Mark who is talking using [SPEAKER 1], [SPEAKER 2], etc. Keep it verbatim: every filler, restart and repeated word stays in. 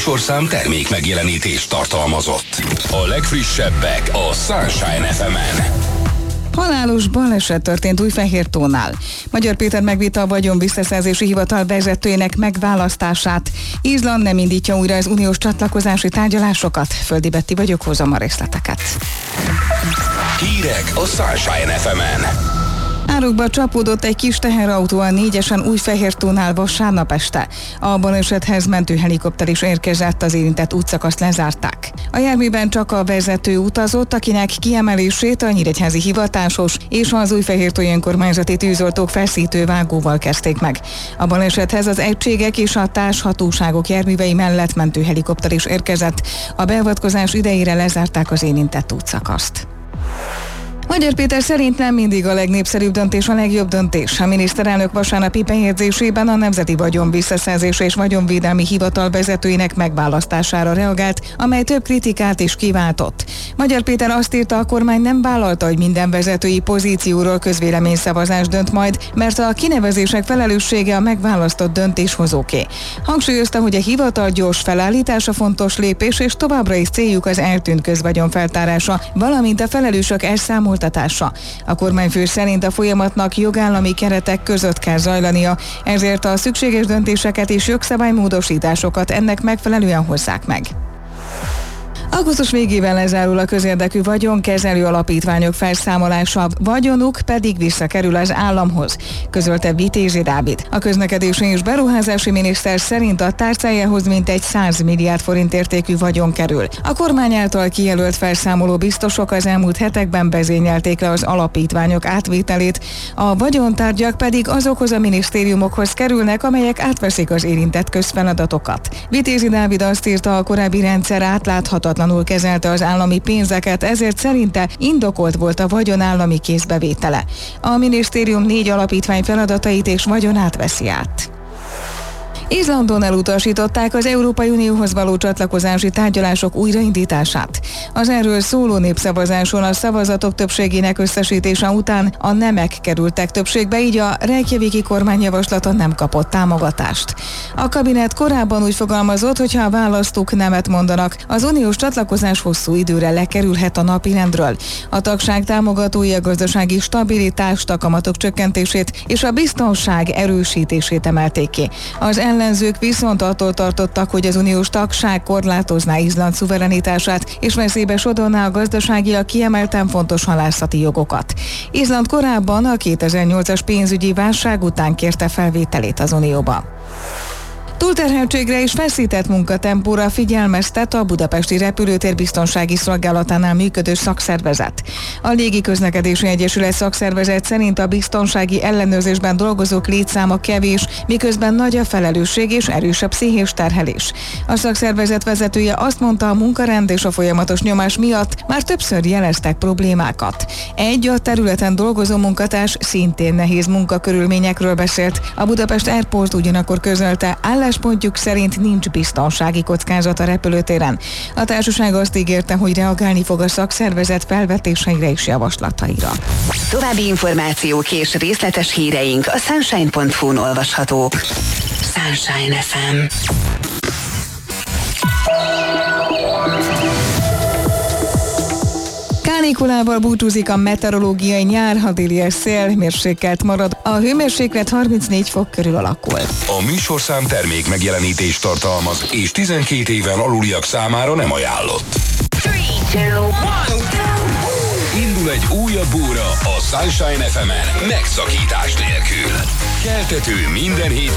[SPEAKER 1] műsorszám termék megjelenítést tartalmazott. A legfrissebbek a Sunshine ef emen.
[SPEAKER 2] Halálos baleset történt Újfehértónál. Magyar Péter megvitte a vagyon visszaszerzési hivatal vezetőjének megválasztását. Izland nem indítja újra az uniós csatlakozási tárgyalásokat. Földi Betti vagyok, hozom a részleteket.
[SPEAKER 1] Hírek a Sunshine ef emen.
[SPEAKER 2] Árokba csapódott egy kis teherautó a négyesen Újfehértónál vasárnap este. A balesethez mentőhelikopter is érkezett, az érintett útszakaszt lezárták. A járműben csak a vezető utazott, akinek kiemelését a nyíregyházi hivatásos és az újfehértói önkormányzati tűzoltók feszítő vágóval kezdték meg. A balesethez az egységek és a társhatóságok járművei mellett mentőhelikopter is érkezett. A beavatkozás idejére lezárták az érintett útszakaszt. Magyar Péter szerint nem mindig a legnépszerűbb döntés a legjobb döntés. A miniszterelnök vasárnapi bejegyzésében a Nemzeti Vagyon Visszaszerzési és Vagyonvédelmi Hivatal vezetőinek megválasztására reagált, amely több kritikát is kiváltott. Magyar Péter azt írta, a kormány nem vállalta, hogy minden vezetői pozícióról közvéleményszavazás dönt majd, mert a kinevezések felelőssége a megválasztott döntéshozóké. Hangsúlyozta, hogy a hivatal gyors felállítása fontos lépés, és továbbra is céljuk az eltűnt közvagyon feltárása, valamint a felelősök elszámolása. A kormányfő szerint a folyamatnak jogállami keretek között kell zajlania, ezért a szükséges döntéseket és jogszabálymódosításokat ennek megfelelően hozzák meg. Augusztus végével lezárul a közérdekű vagyonkezelő alapítványok felszámolása, vagyonuk pedig visszakerül az államhoz, közölte Vitézi Dávid. A közlekedési és beruházási miniszter szerint a tárcájához mintegy száz milliárd forint értékű vagyon kerül. A kormány által kijelölt felszámoló biztosok az elmúlt hetekben vezényelték le az alapítványok átvételét, a vagyontárgyak pedig azokhoz a minisztériumokhoz kerülnek, amelyek átveszik az érintett közfeladatokat. Vitézi Dávid azt írta, a korábbi rendszer átláthatatlan kezelte az állami pénzeket, ezért szerinte indokolt volt a vagyon állami kézbevétele. A minisztérium négy alapítvány feladatait és vagyonát veszi át. Izlandon elutasították az Európai Unióhoz való csatlakozási tárgyalások újraindítását. Az erről szóló népszavazáson a szavazatok többségének összesítése után a nemek kerültek többségbe, így a reykjaviki kormányjavaslata nem kapott támogatást. A kabinet korábban úgy fogalmazott, hogyha a választók nemet mondanak, az uniós csatlakozás hosszú időre lekerülhet a napirendről. A tagság támogatói a gazdasági stabilitást, a kamatok csökkentését és a biztonság erősítését emelték ki. Az ellenzők viszont attól tartottak, hogy az uniós tagság korlátozná Izland szuverenitását és veszélybe sodorná a gazdaságilag kiemelten fontos halászati jogokat. Izland korábban a kétezer-nyolcas pénzügyi válság után kérte felvételét az unióba. Túlterheltségre és feszített munkatempóra figyelmeztet a Budapesti Repülőtér Biztonsági Szolgálatánál működő szakszervezet. A Légiközlekedési Egyesület szakszervezet szerint a biztonsági ellenőrzésben dolgozók létszáma kevés, miközben nagy a felelősség és erős a pszichés terhelés. A szakszervezet vezetője azt mondta, a munkarend és a folyamatos nyomás miatt már többször jeleztek problémákat. Egy a területen dolgozó munkatárs szintén nehéz munkakörülményekről beszélt. A Budapest Airport ugyanakkor közölte, álláspontjuk szerint nincs biztonsági kockázat a repülőtéren. A társaság azt ígérte, hogy reagálni fog a szakszervezet felvetéseire és javaslataira.
[SPEAKER 3] További információk és részletes híreink a sunshine pont hu-n olvashatók. Sunshine ef em.
[SPEAKER 2] Kánikulával búcsúzik a meteorológiai nyár, a déli szél mérsékelt marad, a hőmérséklet harmincnégy fok körül alakul.
[SPEAKER 1] A műsorszám termék megjelenítést tartalmaz, és tizenkét éven aluliak számára nem ajánlott. Indul egy újabb óra a Sunshine ef emen megszakítás nélkül. Keltető minden hét